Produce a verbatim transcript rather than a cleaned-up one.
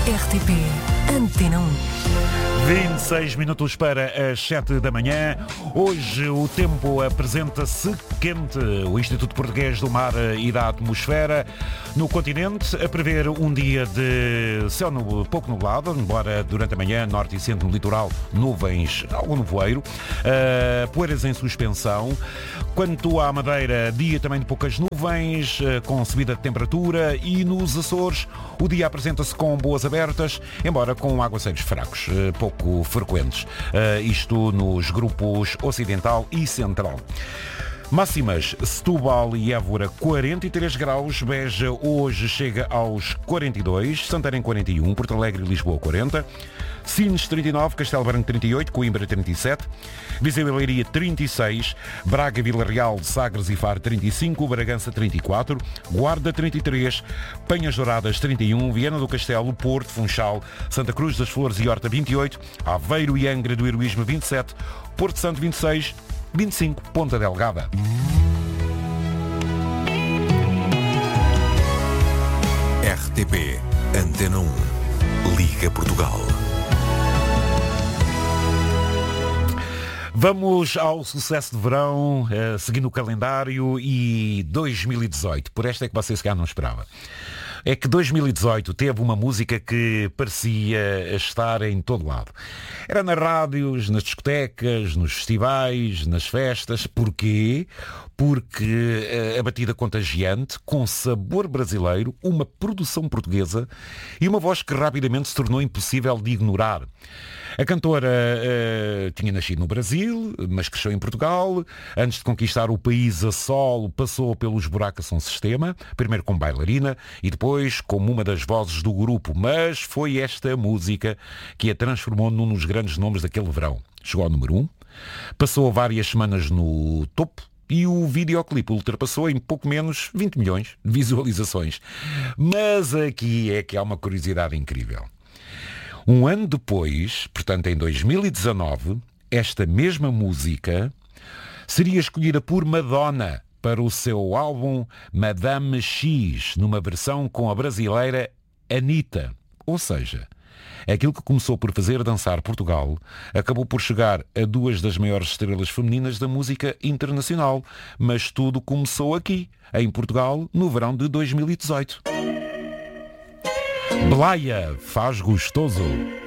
R T P Antena um. vinte e seis minutos para as sete da manhã. Hoje o tempo apresenta-se quente. O Instituto Português do Mar e da Atmosfera no continente a prever um dia de céu no, pouco nublado, embora durante a manhã norte e centro no litoral nuvens, algum nevoeiro, uh, poeiras em suspensão. Quanto à Madeira, dia também de poucas nuvens, uh, com subida de temperatura, e nos Açores o dia apresenta-se com boas abertas, embora com aguaceiros fracos, uh, pouco frequentes, uh, isto nos grupos ocidental e central. Máximas: Setúbal e Évora quarenta e três graus, Beja hoje chega aos quarenta e dois, Santarém quarenta e um, Porto Alegre e Lisboa quarenta, Sines trinta e nove, Castelo Branco trinta e oito, Coimbra trinta e sete, Viseu e Leiria trinta e seis, Braga, Vila Real, Sagres e Faro trinta e cinco, Bragança trinta e quatro, Guarda trinta e três, Penhas Douradas trinta e um, Viana do Castelo, Porto, Funchal, Santa Cruz das Flores e Horta vinte e oito, Aveiro e Angra do Heroísmo vinte e sete, Porto Santo vinte e seis, vinte e cinco, Ponta Delgada. R T P Antena um. Liga Portugal. Vamos ao sucesso de verão, uh, seguindo o calendário, e dois mil e dezoito. Por esta é que você se calhar não esperava. É que dois mil e dezoito teve uma música que parecia estar em todo lado. Era nas rádios, nas discotecas, nos festivais, nas festas. Porquê? Porque a batida contagiante, com sabor brasileiro, uma produção portuguesa e uma voz que rapidamente se tornou impossível de ignorar. A cantora uh, tinha nascido no Brasil, mas cresceu em Portugal. Antes de conquistar o país a solo, passou pelos Buracos Som Sistema, primeiro como bailarina e depois como uma das vozes do grupo. Mas foi esta música que a transformou num dos grandes nomes daquele verão. Chegou ao número um, passou várias semanas no topo, e o videoclipe ultrapassou em pouco menos vinte milhões de visualizações. Mas aqui é que há uma curiosidade incrível. Um ano depois, portanto em dois mil e dezanove, esta mesma música seria escolhida por Madonna para o seu álbum Madame X, numa versão com a brasileira Anitta. Ou seja, aquilo que começou por fazer dançar Portugal acabou por chegar a duas das maiores estrelas femininas da música internacional. Mas tudo começou aqui, em Portugal, no verão de dois mil e dezoito. Blaia, faz gostoso.